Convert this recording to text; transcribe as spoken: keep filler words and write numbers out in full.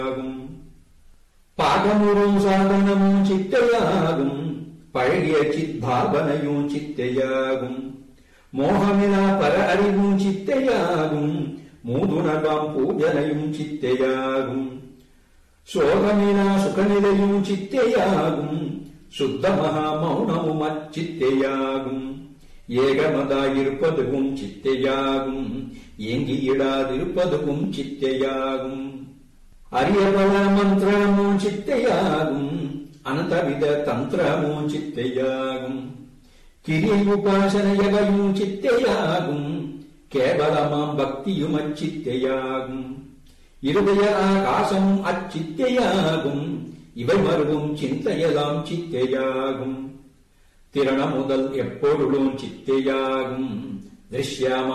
பாகமுறும் சாதனமும் சித்தையாகும், பழகிய சித்பாவனையும் சித்தையாகும். மோகமிலா பர அறிவும் சித்தையாகும், மூதுணர்வாம் பூஜனையும் சித்தையாகும். சோகமிலா சுகநிலையும் சித்தையாகும், சுத்த மகா மௌனமும் அச்சித்தையாகும். ஏகமதாயிருப்பதுவும் சித்தையாகும், ஏங்கியிடாதிருப்பதுவும் சித்தையாகும். அரியபல மந்திரமும் சித்தையாகும், அனந்தவித தந்திரமும் சித்தையாகும். கிரியை உபாசனையவையும் சித்தையாகும், கேவலமாம் பக்தியும் அச்சித்தையாகும். இருதய ஆகாசமும் அச்சித்தையாகும், இவை மறுவும் சிந்தையெல்லாம் சித்தையாகும். திறன முதல் எப்பொருளும் சித்தையாகும், திருஷ்யாம